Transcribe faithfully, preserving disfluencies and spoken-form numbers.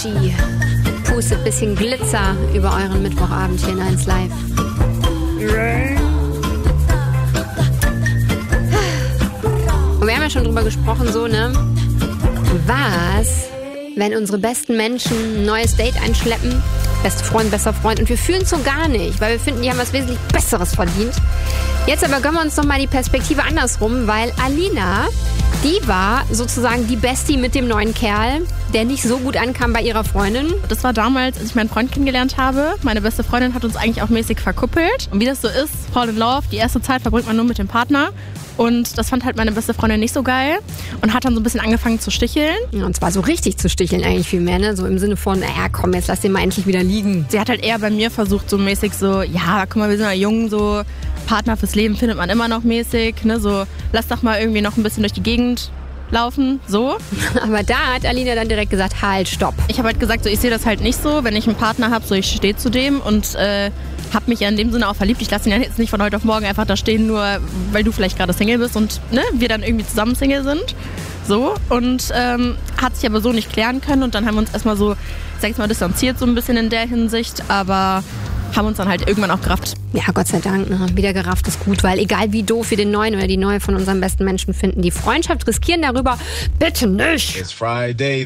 Pustet bisschen Glitzer über euren Mittwochabend hier in eins Live. Und wir haben ja schon drüber gesprochen, so, ne? Was, wenn unsere besten Menschen ein neues Date einschleppen? Beste Freund, bester Freund. Und wir fühlen es so gar nicht, weil wir finden, die haben was wesentlich Besseres verdient. Jetzt aber gönnen wir uns noch mal die Perspektive andersrum, weil Alina, die war sozusagen die Bestie mit dem neuen Kerl, der nicht so gut ankam bei ihrer Freundin. Das war damals, als ich meinen Freund kennengelernt habe. Meine beste Freundin hat uns eigentlich auch mäßig verkuppelt. Und wie das so ist, Fall in Love, die erste Zeit verbringt man nur mit dem Partner. Und das fand halt meine beste Freundin nicht so geil und hat dann so ein bisschen angefangen zu sticheln. Ja, und zwar so richtig zu sticheln eigentlich viel mehr, ne? So im Sinne von, naja, komm, jetzt lass den mal endlich wieder liegen. Sie hat halt eher bei mir versucht, so mäßig so, ja, guck mal, wir sind ja jung, so Partner fürs Leben findet man immer noch mäßig, ne? So, lass doch mal irgendwie noch ein bisschen durch die Gegend laufen, so. Aber da hat Alina dann direkt gesagt, halt, stopp. Ich habe halt gesagt, so, ich sehe das halt nicht so, wenn ich einen Partner habe, so, ich stehe zu dem und äh, habe mich ja in dem Sinne auch verliebt. Ich lasse ihn ja jetzt nicht von heute auf morgen einfach da stehen, nur weil du vielleicht gerade Single bist und ne, wir dann irgendwie zusammen Single sind. So, und ähm, hat sich aber so nicht klären können und dann haben wir uns erstmal so, sag ich mal, distanziert so ein bisschen in der Hinsicht, aber haben uns dann halt irgendwann auch gerafft. Ja, Gott sei Dank, ne? Wieder gerafft ist gut, weil egal wie doof wir den neuen oder die neue von unserem besten Menschen finden, die Freundschaft riskieren darüber bitte nicht. It's Friday.